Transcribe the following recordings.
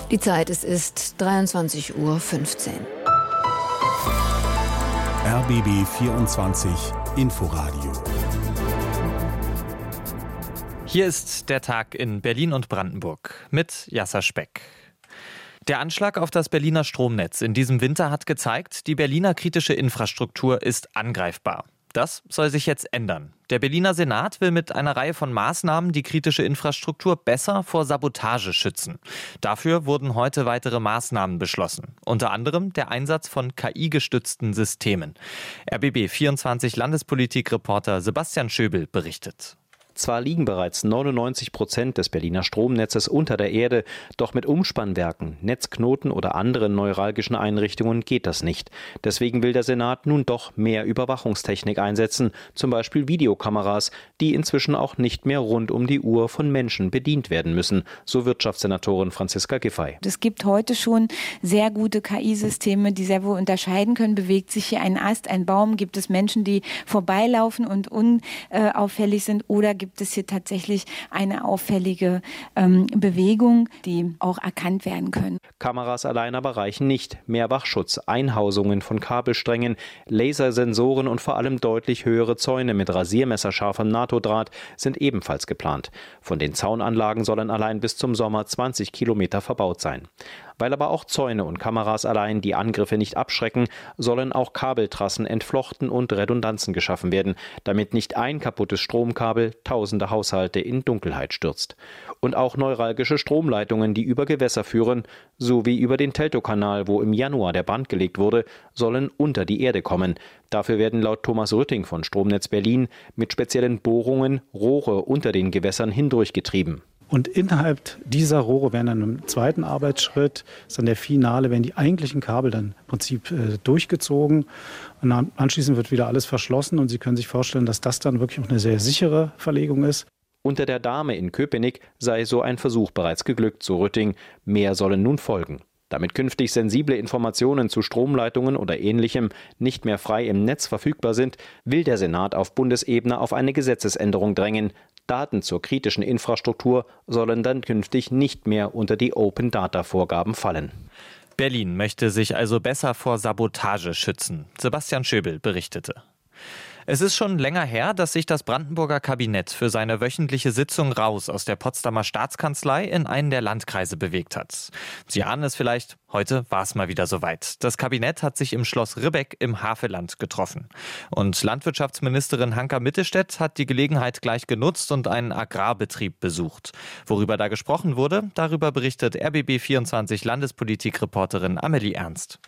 Die Zeit, es ist 23:15 Uhr. RBB 24 Inforadio. Hier ist der Tag in Berlin und Brandenburg mit Jasser Speck. Der Anschlag auf das Berliner Stromnetz in diesem Winter hat gezeigt, die Berliner kritische Infrastruktur ist angreifbar. Das soll sich jetzt ändern. Der Berliner Senat will mit einer Reihe von Maßnahmen die kritische Infrastruktur besser vor Sabotage schützen. Dafür wurden heute weitere Maßnahmen beschlossen. Unter anderem der Einsatz von KI-gestützten Systemen. RBB 24 Landespolitik-Reporter Sebastian Schöbel berichtet. Zwar liegen bereits 99% des Berliner Stromnetzes unter der Erde, doch mit Umspannwerken, Netzknoten oder anderen neuralgischen Einrichtungen geht das nicht. Deswegen will der Senat nun doch mehr Überwachungstechnik einsetzen, zum Beispiel Videokameras, die inzwischen auch nicht mehr rund um die Uhr von Menschen bedient werden müssen, so Wirtschaftssenatorin Franziska Giffey. Es gibt heute schon sehr gute KI-Systeme, die sehr wohl unterscheiden können, bewegt sich hier ein Ast, ein Baum, gibt es Menschen, die vorbeilaufen und unauffällig sind, oder gibt es hier tatsächlich eine auffällige Bewegung, die auch erkannt werden können. Kameras allein aber reichen nicht. Mehr Wachschutz, Einhausungen von Kabelsträngen, Lasersensoren und vor allem deutlich höhere Zäune mit rasiermesserscharfem NATO-Draht sind ebenfalls geplant. Von den Zaunanlagen sollen allein bis zum Sommer 20 Kilometer verbaut sein. Weil aber auch Zäune und Kameras allein die Angriffe nicht abschrecken, sollen auch Kabeltrassen entflochten und Redundanzen geschaffen werden, damit nicht ein kaputtes Stromkabel tausende Haushalte in Dunkelheit stürzt. Und auch neuralgische Stromleitungen, die über Gewässer führen, sowie über den Teltowkanal, wo im Januar der Brand gelegt wurde, sollen unter die Erde kommen. Dafür werden laut Thomas Rütting von Stromnetz Berlin mit speziellen Bohrungen Rohre unter den Gewässern hindurchgetrieben. Und innerhalb dieser Rohre werden dann im zweiten Arbeitsschritt, ist dann der Finale, werden die eigentlichen Kabel dann im Prinzip durchgezogen. Und anschließend wird wieder alles verschlossen und Sie können sich vorstellen, dass das dann wirklich auch eine sehr sichere Verlegung ist. Unter der Dame in Köpenick sei so ein Versuch bereits geglückt, so Rütting. Mehr sollen nun folgen. Damit künftig sensible Informationen zu Stromleitungen oder Ähnlichem nicht mehr frei im Netz verfügbar sind, will der Senat auf Bundesebene auf eine Gesetzesänderung drängen. Daten zur kritischen Infrastruktur sollen dann künftig nicht mehr unter die Open-Data-Vorgaben fallen. Berlin möchte sich also besser vor Sabotage schützen. Sebastian Schöbel berichtete. Es ist schon länger her, dass sich das Brandenburger Kabinett für seine wöchentliche Sitzung raus aus der Potsdamer Staatskanzlei in einen der Landkreise bewegt hat. Sie ahnen es vielleicht, heute war es mal wieder soweit. Das Kabinett hat sich im Schloss Ribbeck im Havelland getroffen. Und Landwirtschaftsministerin Hanka Mittelstädt hat die Gelegenheit gleich genutzt und einen Agrarbetrieb besucht. Worüber da gesprochen wurde, darüber berichtet RBB 24 Landespolitik-Reporterin Amelie Ernst.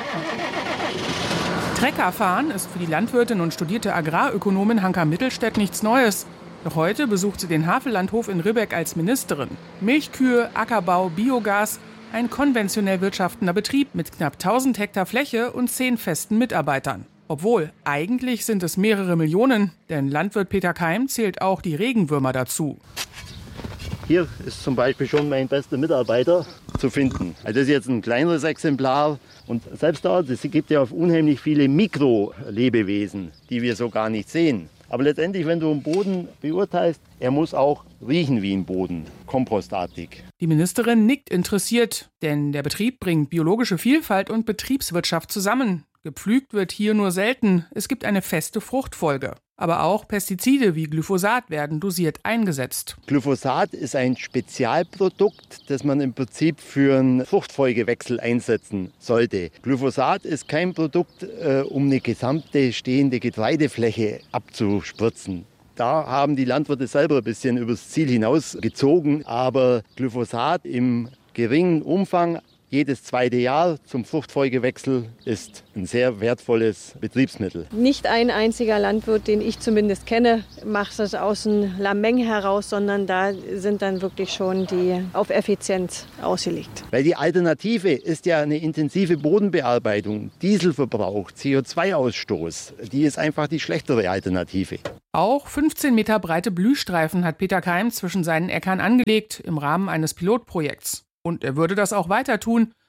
Treckerfahren ist für die Landwirtin und studierte Agrarökonomin Hanka Mittelstädt nichts Neues. Doch heute besucht sie den Havellandhof in Ribbeck als Ministerin. Milchkühe, Ackerbau, Biogas, ein konventionell wirtschaftender Betrieb mit knapp 1000 Hektar Fläche und 10 festen Mitarbeitern. Obwohl, eigentlich sind es mehrere Millionen, denn Landwirt Peter Keim zählt auch die Regenwürmer dazu. Hier ist zum Beispiel schon mein bester Mitarbeiter zu finden. Also das ist jetzt ein kleineres Exemplar. Und selbst da, es gibt ja unheimlich viele Mikrolebewesen, die wir so gar nicht sehen. Aber letztendlich, wenn du einen Boden beurteilst, er muss auch riechen wie ein Boden, kompostartig. Die Ministerin nickt interessiert, denn der Betrieb bringt biologische Vielfalt und Betriebswirtschaft zusammen. Gepflügt wird hier nur selten, es gibt eine feste Fruchtfolge. Aber auch Pestizide wie Glyphosat werden dosiert eingesetzt. Glyphosat ist ein Spezialprodukt, das man im Prinzip für einen Fruchtfolgewechsel einsetzen sollte. Glyphosat ist kein Produkt, um eine gesamte stehende Getreidefläche abzuspritzen. Da haben die Landwirte selber ein bisschen übers Ziel hinausgezogen. Aber Glyphosat im geringen Umfang, jedes zweite Jahr zum Fruchtfolgewechsel, ist ein sehr wertvolles Betriebsmittel. Nicht ein einziger Landwirt, den ich zumindest kenne, macht das aus dem Lameng heraus, sondern da sind dann wirklich schon die auf Effizienz ausgelegt. Weil die Alternative ist ja eine intensive Bodenbearbeitung, Dieselverbrauch, CO2-Ausstoß. Die ist einfach die schlechtere Alternative. Auch 15 Meter breite Blühstreifen hat Peter Keim zwischen seinen Äckern angelegt im Rahmen eines Pilotprojekts. Und er würde das auch weiter tun,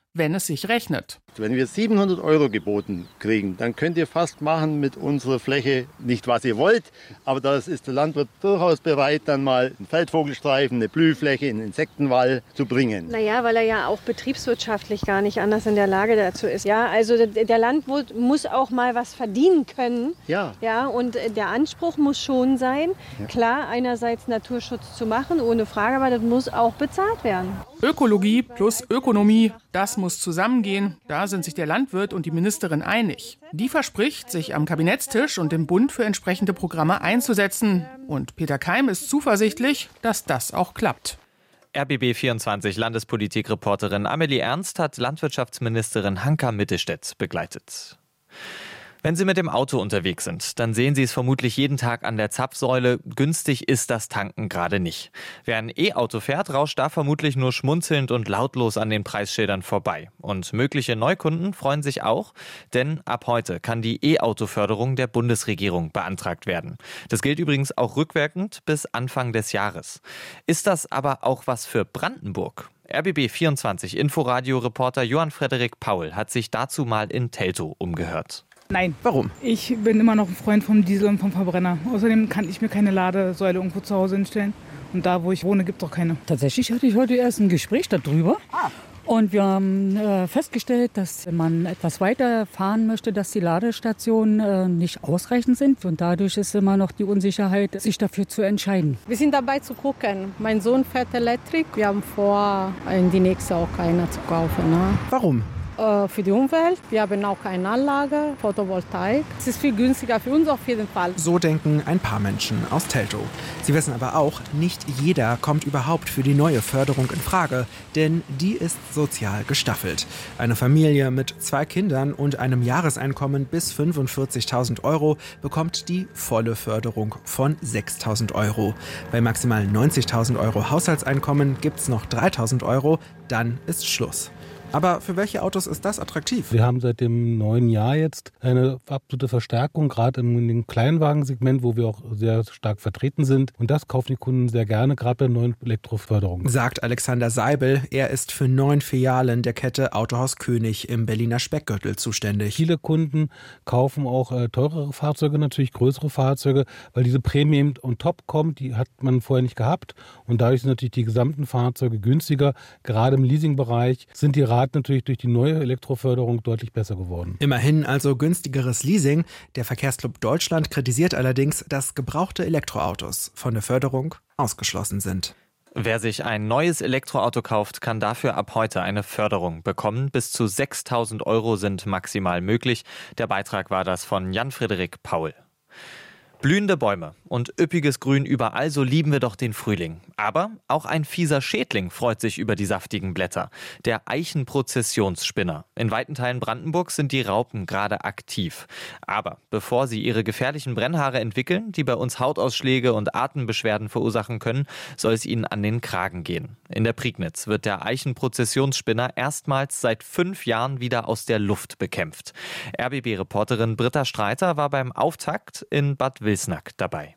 wenn es sich rechnet. Wenn wir 700 € geboten kriegen, dann könnt ihr fast machen mit unserer Fläche, nicht was ihr wollt, aber da ist der Landwirt durchaus bereit, dann mal einen Feldvogelstreifen, eine Blühfläche, einen Insektenwall zu bringen. Naja, weil er ja auch betriebswirtschaftlich gar nicht anders in der Lage dazu ist. Ja, also der Landwirt muss auch mal was verdienen können. Ja. Ja, und der Anspruch muss schon sein, klar, einerseits Naturschutz zu machen, ohne Frage, aber das muss auch bezahlt werden. Ökologie plus Ökonomie, das muss zusammengehen. Da sind sich der Landwirt und die Ministerin einig. Die verspricht, sich am Kabinettstisch und im Bund für entsprechende Programme einzusetzen. Und Peter Keim ist zuversichtlich, dass das auch klappt. RBB24 Landespolitikreporterin Amelie Ernst hat Landwirtschaftsministerin Hanka Mittelstädt begleitet. Wenn Sie mit dem Auto unterwegs sind, dann sehen Sie es vermutlich jeden Tag an der Zapfsäule. Günstig ist das Tanken gerade nicht. Wer ein E-Auto fährt, rauscht da vermutlich nur schmunzelnd und lautlos an den Preisschildern vorbei. Und mögliche Neukunden freuen sich auch, denn ab heute kann die E-Auto-Förderung der Bundesregierung beantragt werden. Das gilt übrigens auch rückwirkend bis Anfang des Jahres. Ist das aber auch was für Brandenburg? RBB24 Inforadio-Reporter Johann Frederik Paul hat sich dazu mal in Teltow umgehört. Nein. Warum? Ich bin immer noch ein Freund vom Diesel und vom Verbrenner. Außerdem kann ich mir keine Ladesäule irgendwo zu Hause hinstellen. Und da, wo ich wohne, gibt es auch keine. Tatsächlich hatte ich heute erst ein Gespräch darüber. Und wir haben festgestellt, dass wenn man etwas weiter fahren möchte, dass die Ladestationen nicht ausreichend sind. Und dadurch ist immer noch die Unsicherheit, sich dafür zu entscheiden. Wir sind dabei zu gucken. Mein Sohn fährt Elektrik. Wir haben vor, in die nächste auch eine zu kaufen. Ne? Warum? Für die Umwelt. Wir haben auch eine Anlage, Photovoltaik. Es ist viel günstiger für uns auf jeden Fall. So denken ein paar Menschen aus Teltow. Sie wissen aber auch, nicht jeder kommt überhaupt für die neue Förderung in Frage, denn die ist sozial gestaffelt. Eine Familie mit 2 Kindern und einem Jahreseinkommen bis 45.000 € bekommt die volle Förderung von 6.000 €. Bei maximal 90.000 € Haushaltseinkommen gibt's noch 3.000 €, dann ist Schluss. Aber für welche Autos ist das attraktiv? Wir haben seit dem neuen Jahr jetzt eine absolute Verstärkung, gerade in dem Kleinwagensegment, wo wir auch sehr stark vertreten sind. Und das kaufen die Kunden sehr gerne, gerade bei neuen Elektroförderungen. Sagt Alexander Seibel. Er ist für 9 Filialen der Kette Autohaus König im Berliner Speckgürtel zuständig. Viele Kunden kaufen auch teurere Fahrzeuge, natürlich größere Fahrzeuge, weil diese Prämie eben on top kommt, die hat man vorher nicht gehabt. Und dadurch sind natürlich die gesamten Fahrzeuge günstiger. Gerade im Leasingbereich sind die Raten natürlich durch die neue Elektroförderung deutlich besser geworden. Immerhin also günstigeres Leasing. Der Verkehrsclub Deutschland kritisiert allerdings, dass gebrauchte Elektroautos von der Förderung ausgeschlossen sind. Wer sich ein neues Elektroauto kauft, kann dafür ab heute eine Förderung bekommen. Bis zu 6.000 € sind maximal möglich. Der Beitrag war das von Jan Frederik Paul. Blühende Bäume und üppiges Grün überall, so lieben wir doch den Frühling. Aber auch ein fieser Schädling freut sich über die saftigen Blätter. Der Eichenprozessionsspinner. In weiten Teilen Brandenburgs sind die Raupen gerade aktiv. Aber bevor sie ihre gefährlichen Brennhaare entwickeln, die bei uns Hautausschläge und Atembeschwerden verursachen können, soll es ihnen an den Kragen gehen. In der Prignitz wird der Eichenprozessionsspinner erstmals seit 5 Jahren wieder aus der Luft bekämpft. RBB-Reporterin Britta Streiter war beim Auftakt in Bad Wilsnack dabei.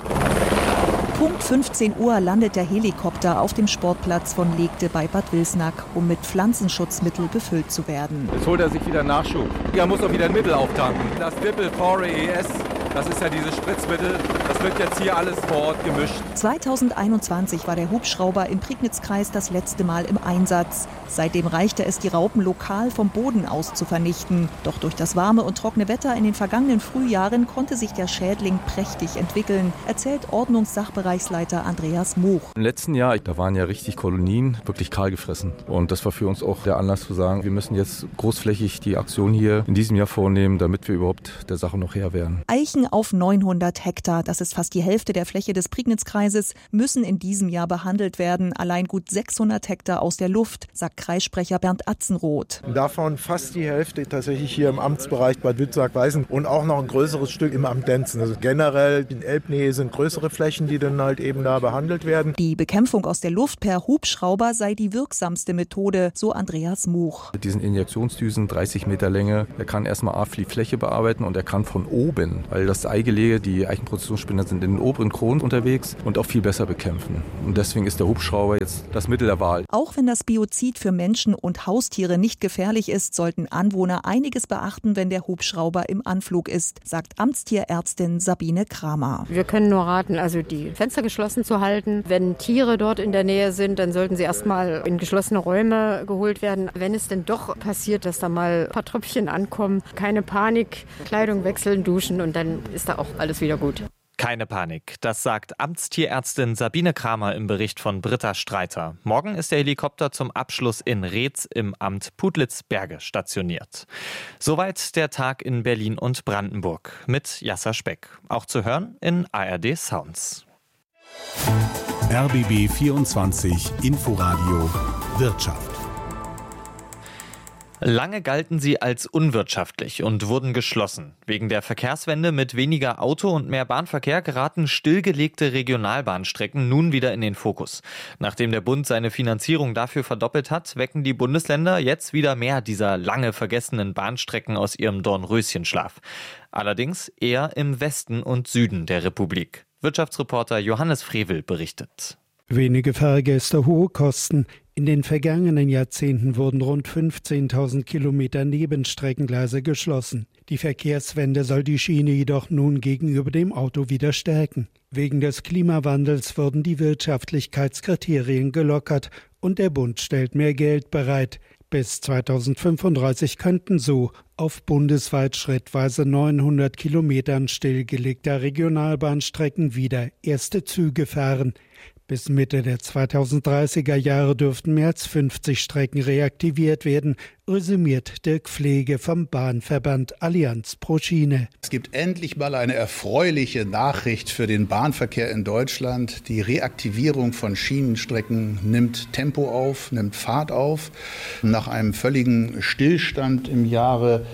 Punkt 15 Uhr landet der Helikopter auf dem Sportplatz von Legte bei Bad Wilsnack, um mit Pflanzenschutzmittel befüllt zu werden. Jetzt holt er sich wieder Nachschub. Er muss auch wieder ein Mittel auftanken. Das Dippel Fore ES, das ist ja dieses Spritzmittel, das wird jetzt hier alles vor Ort gemischt. 2021 war der Hubschrauber im Prignitz-Kreis das letzte Mal im Einsatz. Seitdem reichte es, die Raupen lokal vom Boden aus zu vernichten. Doch durch das warme und trockene Wetter in den vergangenen Frühjahren konnte sich der Schädling prächtig entwickeln, erzählt Ordnungssachbereichsleiter Andreas Moch. Im letzten Jahr, da waren ja richtig Kolonien, wirklich kahl gefressen. Und das war für uns auch der Anlass zu sagen, wir müssen jetzt großflächig die Aktion hier in diesem Jahr vornehmen, damit wir überhaupt der Sache noch Herr werden. Eichen auf 900 Hektar, das ist fast die Hälfte der Fläche des Prignitz-Kreises, müssen in diesem Jahr behandelt werden. Allein gut 600 Hektar aus der Luft, sagt Kreissprecher Bernd Atzenroth. Davon fast die Hälfte tatsächlich hier im Amtsbereich Bad Wilsnack-Weißen und auch noch ein größeres Stück im Amt Denzen. Also generell in Elbnähe sind größere Flächen, die dann halt eben da behandelt werden. Die Bekämpfung aus der Luft per Hubschrauber sei die wirksamste Methode, so Andreas Moch. Mit diesen Injektionsdüsen, 30 Meter Länge, er kann erstmal die Fläche bearbeiten und er kann von oben, weil das Eigelege, die Eichenprozessionsspinner sind in den oberen Kronen unterwegs und auch viel besser bekämpfen. Und deswegen ist der Hubschrauber jetzt das Mittel der Wahl. Auch wenn das Biozid für Menschen und Haustiere nicht gefährlich ist, sollten Anwohner einiges beachten, wenn der Hubschrauber im Anflug ist, sagt Amtstierärztin Sabine Kramer. Wir können nur raten, also die Fenster geschlossen zu halten. Wenn Tiere dort in der Nähe sind, dann sollten sie erstmal in geschlossene Räume geholt werden. Wenn es denn doch passiert, dass da mal ein paar Tröpfchen ankommen, keine Panik, Kleidung wechseln, duschen und dann ist da auch alles wieder gut. Keine Panik, das sagt Amtstierärztin Sabine Kramer im Bericht von Britta Streiter. Morgen ist der Helikopter zum Abschluss in Reetz im Amt Putlitz-Berge stationiert. Soweit der Tag in Berlin und Brandenburg mit Jasser Speck. Auch zu hören in ARD Sounds. RBB 24 Inforadio Wirtschaft. Lange galten sie als unwirtschaftlich und wurden geschlossen. Wegen der Verkehrswende mit weniger Auto und mehr Bahnverkehr geraten stillgelegte Regionalbahnstrecken nun wieder in den Fokus. Nachdem der Bund seine Finanzierung dafür verdoppelt hat, wecken die Bundesländer jetzt wieder mehr dieser lange vergessenen Bahnstrecken aus ihrem Dornröschenschlaf. Allerdings eher im Westen und Süden der Republik. Wirtschaftsreporter Johannes Frevel berichtet. Wenige Fahrgäste, hohe Kosten. In den vergangenen Jahrzehnten wurden rund 15.000 Kilometer Nebenstreckengleise geschlossen. Die Verkehrswende soll die Schiene jedoch nun gegenüber dem Auto wieder stärken. Wegen des Klimawandels wurden die Wirtschaftlichkeitskriterien gelockert und der Bund stellt mehr Geld bereit. Bis 2035 könnten so auf bundesweit schrittweise 900 Kilometern stillgelegter Regionalbahnstrecken wieder erste Züge fahren. Bis Mitte der 2030er Jahre dürften mehr als 50 Strecken reaktiviert werden, resümiert Dirk Pflege vom Bahnverband Allianz pro Schiene. Es gibt endlich mal eine erfreuliche Nachricht für den Bahnverkehr in Deutschland. Die Reaktivierung von Schienenstrecken nimmt Tempo auf, nimmt Fahrt auf. Nach einem völligen Stillstand im Jahre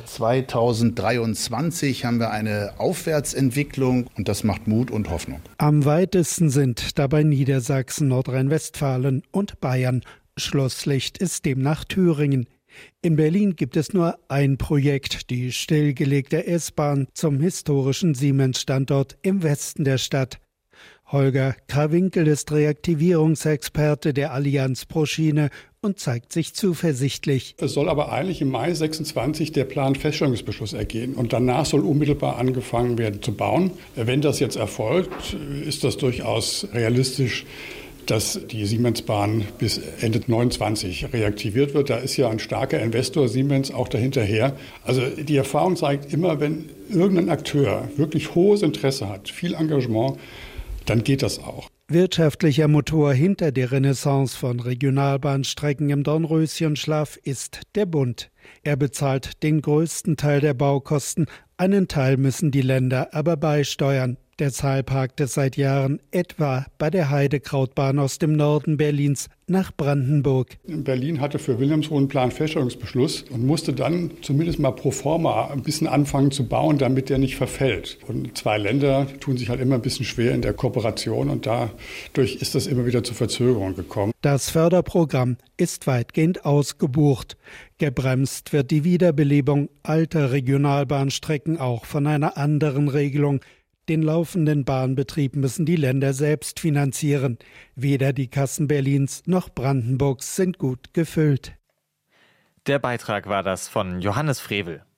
2023 haben wir eine Aufwärtsentwicklung und das macht Mut und Hoffnung. Am weitesten sind dabei Niedersachsen, Nordrhein-Westfalen und Bayern. Schlusslicht ist demnach Thüringen. In Berlin gibt es nur ein Projekt, die stillgelegte S-Bahn zum historischen Siemens-Standort im Westen der Stadt. Holger Krawinkel ist Reaktivierungsexperte der Allianz pro Schiene und zeigt sich zuversichtlich. Es soll aber eigentlich im Mai 26 der Planfeststellungsbeschluss ergehen und danach soll unmittelbar angefangen werden zu bauen. Wenn das jetzt erfolgt, ist das durchaus realistisch, dass die Siemensbahn bis Ende 29 reaktiviert wird. Da ist ja ein starker Investor Siemens auch dahinterher. Also die Erfahrung zeigt immer, wenn irgendein Akteur wirklich hohes Interesse hat, viel Engagement, dann geht das auch. Wirtschaftlicher Motor hinter der Renaissance von Regionalbahnstrecken im Dornröschenschlaf ist der Bund. Er bezahlt den größten Teil der Baukosten, einen Teil müssen die Länder aber beisteuern. Deshalb hakt es seit Jahren etwa bei der Heidekrautbahn aus dem Norden Berlins nach Brandenburg. Berlin hatte für Wilhelmshohe einen Planfeststellungsbeschluss und musste dann zumindest mal pro forma ein bisschen anfangen zu bauen, damit der nicht verfällt. Und zwei Länder tun sich halt immer ein bisschen schwer in der Kooperation und dadurch ist das immer wieder zu Verzögerungen gekommen. Das Förderprogramm ist weitgehend ausgebucht. Gebremst wird die Wiederbelebung alter Regionalbahnstrecken auch von einer anderen Regelung. Den laufenden Bahnbetrieb müssen die Länder selbst finanzieren. Weder die Kassen Berlins noch Brandenburgs sind gut gefüllt. Der Beitrag war das von Johannes Frevel.